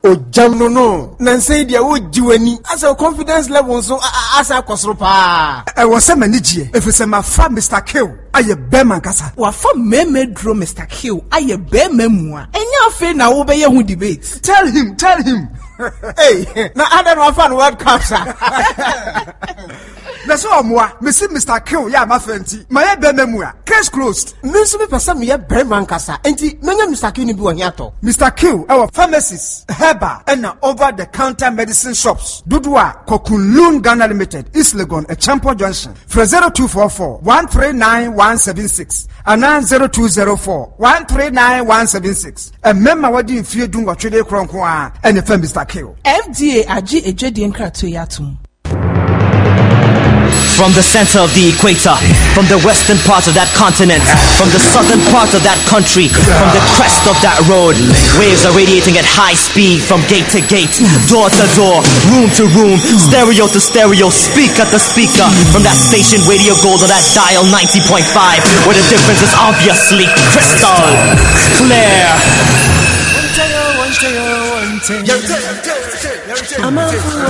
O jam no. Nancy dia wo jiwani. As a confidence level so asa kwasoro pa. E wo se manijie. Efese ma fa Mr. Kill. Aye Bearman kasa. Wa fa meme dro Mr. Kill. Aye Bearman mu a. Enya afi na wo be ye hu debate. Tell him. Hey, na ada no fan World Cup sa. That's all moi. Mr. Kill ya ma fenti. Ma ye Bearman mu a. Case closed. Me so be person me ye Bearman kasa. Enti menya Mr. Kill ni bi wo hiato. Mr. Kill our pharmacies, herbal and over the counter medicine shops. Dudua Kokunlun Ghana Limited, East Legon, a Champion Junction. For 0244 139176 and 0204 139176. A member what do you feel doing what you do and the firm Mr. Kill. FDA aji ejedi nkrato yatum. From the center of the equator, from the western part of that continent, from the southern part of that country, from the crest of that road, waves are radiating at high speed from gate to gate, door to door, room to room, stereo to stereo, speaker to speaker, from that station Radio Gold on that dial 90.5, where the difference is obviously crystal clear.